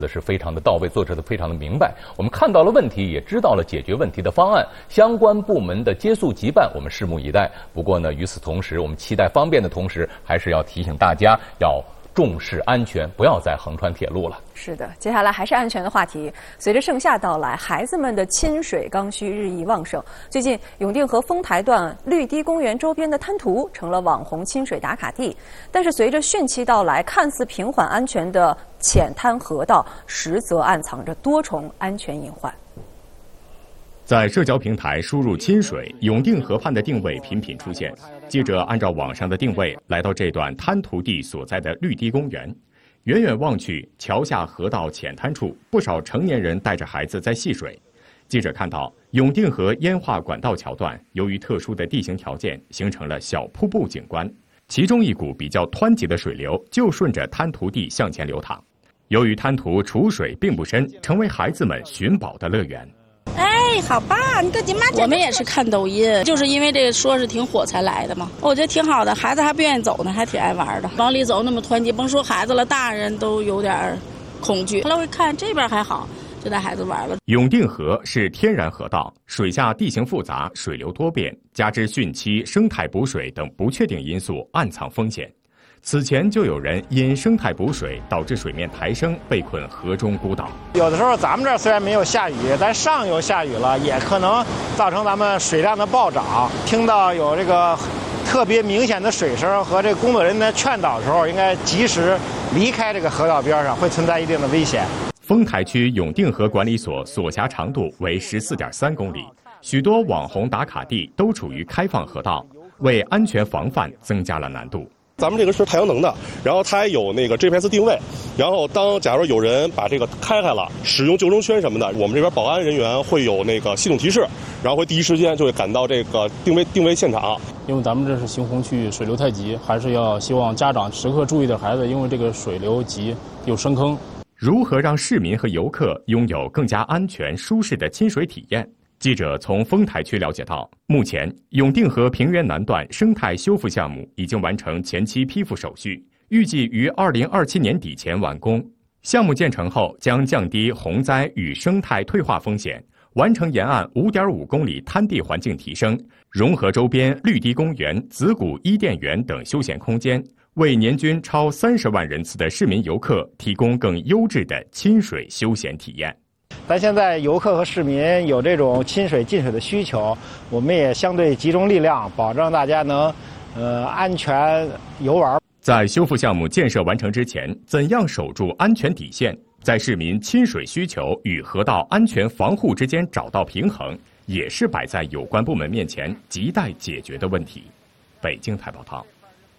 是非常的到位，做得非常的明白。我们看到了问题，也知道了解决问题的方案，相关部门的接速急办，我们拭目以待。不过呢，与此同时，我们期待方便的同时，还是要提醒大家要重视安全，不要再横穿铁路了。 是的，接下来还是安全的话题。随着盛夏到来，孩子们的亲水刚需日益旺盛。最近，永定河丰台段绿堤公园周边的滩涂成了网红亲水打卡地。但是，随着汛期到来，看似平缓安全的浅滩河道，实则暗藏着多重安全隐患。 在社交平台输入亲水，永定河畔的定位频频出现。记者按照网上的定位来到这段滩涂地所在的绿堤公园，远远望去，桥下河道浅滩处，不少成年人带着孩子在戏水。记者看到，永定河烟化管道桥段由于特殊的地形条件，形成了小瀑布景观，其中一股比较湍急的水流就顺着滩涂地向前流淌。由于滩涂储水并不深，成为孩子们寻宝的乐园。 哎，好棒！你跟你妈我们也是看抖音，就是因为这个说是挺火才来的嘛。我觉得挺好的，孩子还不愿意走呢，还挺爱玩的。往里走那么湍急，甭说孩子了，大人都有点恐惧。后来我一看这边还好，就带孩子玩了。 永定河是天然河道，水下地形复杂，水流多变，加之汛期、生态补水等不确定因素，暗藏风险。此前就有人因生态补水导致水面抬升，被困河中孤岛。 有的时候咱们这儿虽然没有下雨，但上游下雨了，也可能造成咱们水量的暴涨。听到有这个特别明显的水声和这个工作人员的劝导的时候，应该及时离开这个河道边上，会存在一定的危险。 丰台区永定河管理所所辖长度为14.3公里，许多网红打卡地都处于开放河道，为安全防范增加了难度。 咱们这个是太阳能的，然后它还有那个 GPS 定位，然后假如有人把这个开了，使用救生圈什么的，我们这边保安人员会有那个系统提示，然后会第一时间就会赶到这个定位现场。 因为咱们这是行洪区，水流太急，还是要希望家长时刻注意点孩子，因为这个水流急有深坑。 如何让市民和游客拥有更加安全舒适的亲水体验？记者从丰台区了解到，目前永定河平原南段生态修复项目已经完成前期批复手续，预计于2027年底前完工。项目建成后，将降低洪灾与生态退化风险，完成沿岸5.5公里滩地环境提升，融合周边绿堤公园、子谷伊甸园等休闲空间，为年均超30万人次的市民游客提供更优质的亲水休闲体验。 咱现在游客和市民有这种亲水进水的需求，我们也相对集中力量，保证大家能安全游玩。 在修复项目建设完成之前，怎样守住安全底线，在市民亲水需求与河道安全防护之间找到平衡，也是摆在有关部门面前亟待解决的问题。北京台报道。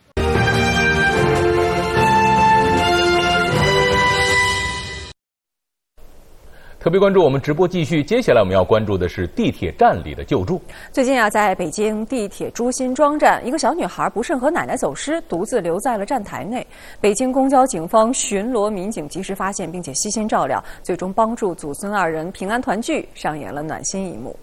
特别关注我们直播继续，接下来我们要关注的是地铁站里的救助。 最近在北京地铁朱辛庄站，一个小女孩不慎和奶奶走失，独自留在了站台内。北京公交警方巡逻民警及时发现，并且悉心照料，最终帮助祖孙二人平安团聚，上演了暖心一幕。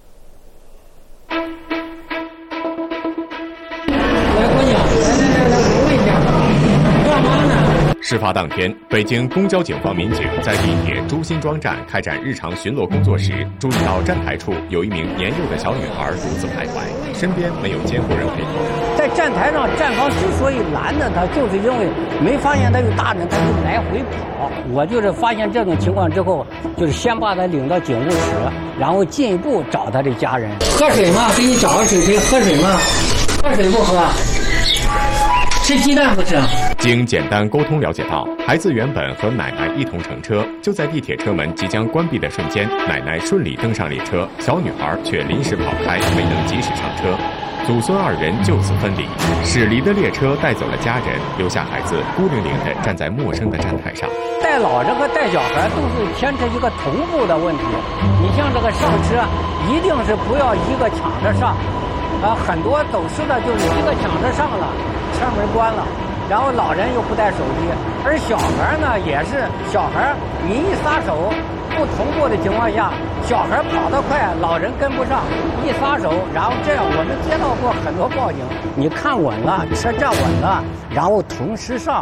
事发当天，北京公交警方民警在地铁朱辛庄站开展日常巡逻工作时，注意到站台处有一名年幼的小女孩独自徘徊，身边没有监护人陪同。 在站台上，站方之所以拦着她，就是因为没发现她有大人，她就来回跑。我就是发现这种情况之后，就是先把她领到警务室，然后进一步找她的家人。 喝水吗？给你找个水杯，喝水吗？喝水不喝？吃鸡蛋不吃？ 经简单沟通了解到，孩子原本和奶奶一同乘车，就在地铁车门即将关闭的瞬间，奶奶顺利登上列车，小女孩却临时跑开，没能及时上车，祖孙二人就此分离。驶离的列车带走了家人，留下孩子孤零零地站在陌生的站台上。 带老人和带小孩都是牵扯一个同步的问题。你像这个上车，一定是不要一个抢着上，很多走失的就是一个抢着上了，车门关了，然后老人又不带手机，而小孩呢也是小孩，你一撒手不同步的情况下，小孩跑得快，老人跟不上，一撒手，然后这样我们接到过很多报警，你看稳了，车站稳了，然后同时上。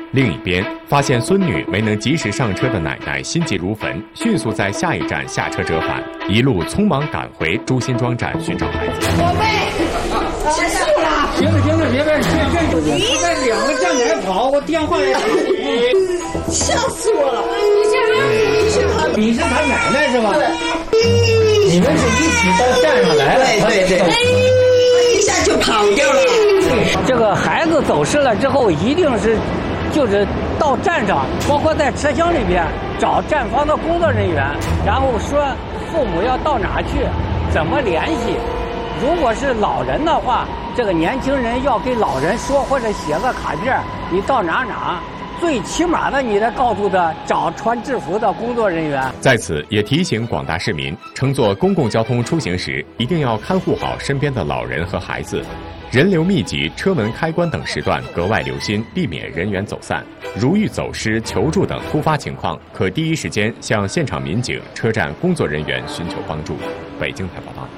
另一边，发现孙女没能及时上车的奶奶心急如焚，迅速在下一站下车折返，一路匆忙赶回朱辛庄站寻找孩子。 我妹，结束了。 行了，别我在2个站台跑，我电话也打不通。 笑死我了！ 你是他奶奶是吧？对。你们是一起到站上来了。 对。一下就跑掉了。 这个孩子走失了之后，一定是就是到站上，包括在车厢里边找站方的工作人员，然后说父母要到哪去，怎么联系。如果是老人的话，这个年轻人要给老人说，或者写个卡片，你到哪，最起码的你得告诉他找穿制服的工作人员。 在此也提醒广大市民，乘坐公共交通出行时，一定要看护好身边的老人和孩子。人流密集、车门开关等时段格外留心，避免人员走散。如遇走失、求助等突发情况，可第一时间向现场民警、车站工作人员寻求帮助。北京台报道。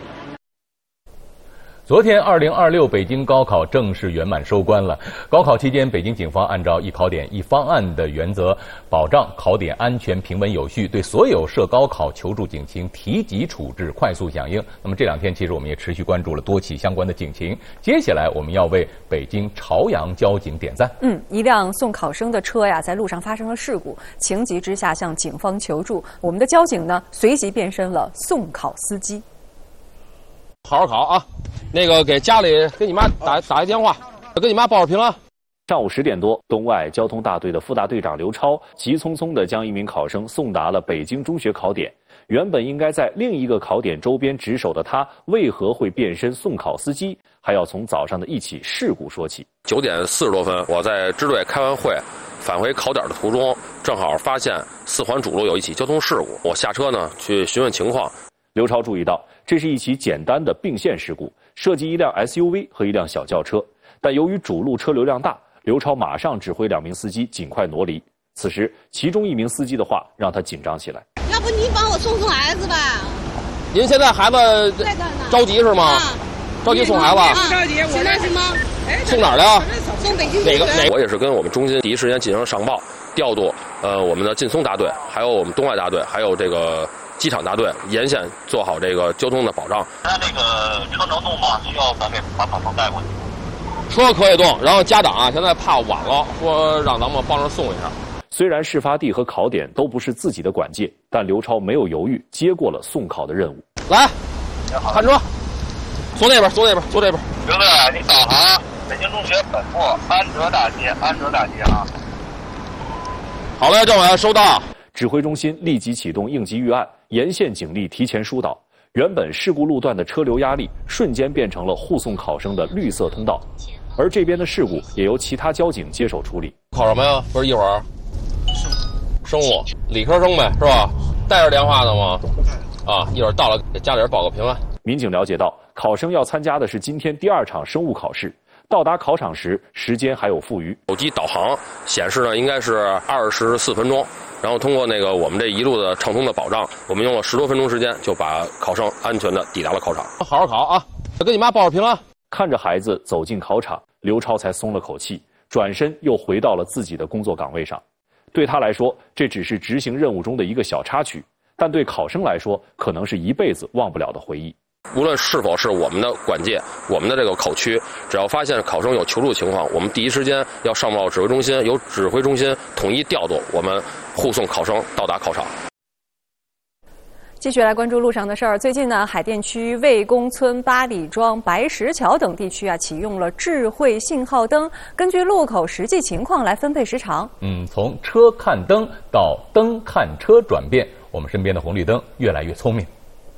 昨天，2026北京高考正式圆满收官了。高考期间，北京警方按照一考点一方案的原则，保障考点安全、平稳有序，对所有涉高考求助警情提及处置，快速响应。那么这2天，其实我们也持续关注了多起相关的警情。接下来，我们要为北京朝阳交警点赞。 一辆送考生的车呀，在路上发生了事故，情急之下向警方求助。我们的交警呢，随即变身了送考司机。 好好考啊！那个给家里给你妈打一电话，给你妈报个平安。 上午10点多，东外交通大队的副大队长刘超急匆匆地将一名考生送达了北京中学考点。原本应该在另一个考点周边值守的他，为何会变身送考司机？还要从早上的一起事故说起。 9点40多分，我在支队开完会，返回考点的途中，正好发现4环主路有一起交通事故。我下车呢去询问情况。 刘超注意到，这是一起简单的并线事故，涉及一辆 SUV 和一辆小轿车。但由于主路车流量大，刘超马上指挥2名司机尽快挪离。此时，其中1名司机的话让他紧张起来。 要不你帮我送孩子吧？ 您现在孩子着急是吗？着急送孩子？ 着急，现在是吗？ 送哪儿的呀？ 送北京。 哪个？我也是跟我们中心第一时间进行上报，调度我们的劲松大队，还有我们东外大队，还有这个机场大队沿线做好这个交通的保障。 那个车能动吗？需要咱给把考生带过去。 车可以动，然后家长啊现在怕晚了，说让咱们帮着送一下。 虽然事发地和考点都不是自己的管界，但刘超没有犹豫，接过了送考的任务。 来，看车，坐那边，坐那边，坐这边。 刘队，你导航北京中学本部安哲大街啊。 好嘞，政委收到。 指挥中心立即启动应急预案，沿线警力提前疏导。原本事故路段的车流压力瞬间变成了护送考生的绿色通道，而这边的事故也由其他交警接手处理。 考什么呀？不是一会儿生物理科生呗，是吧？带着电话的吗？啊，一会儿到了给家里人报个平安。 民警了解到，考生要参加的是今天第2场生物考试。到达考场时，时间还有富余。 手机导航显示呢，应该是24分钟。然后通过那个我们这一路的畅通的保障，我们用了10多分钟时间就把考生安全的抵达了考场。好好考啊，跟你妈报个平安。 看着孩子走进考场，刘超才松了口气，转身又回到了自己的工作岗位上。对他来说，这只是执行任务中的一个小插曲，但对考生来说，可能是一辈子忘不了的回忆。 无论是否是我们的管界，我们的这个考区，只要发现考生有求助情况，我们第一时间要上报指挥中心，由指挥中心统一调度，我们护送考生到达考场。 继续来关注路上的事儿。最近呢，海淀区魏公村、八里庄、白石桥等地区啊，启用了智慧信号灯，根据路口实际情况来分配时长。 从车看灯到灯看车转变，我们身边的红绿灯越来越聪明。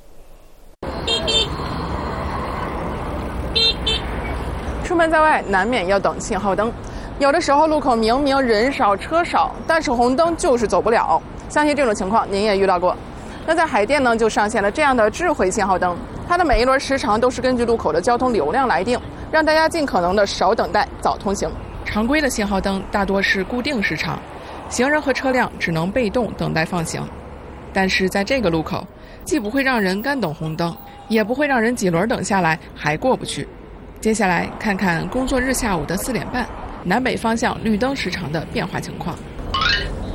出门在外，难免要等信号灯。有的时候路口明明人少车少，但是红灯就是走不了。相信这种情况您也遇到过。那在海淀呢，就上线了这样的智慧信号灯，它的每一轮时长都是根据路口的交通流量来定，让大家尽可能的少等待，早通行。 常规的信号灯大多是固定时长，行人和车辆只能被动等待放行。但是在这个路口，既不会让人干等红灯，也不会让人几轮等下来还过不去。接下来看看工作日下午的4点半， 南北方向绿灯时长的变化情况。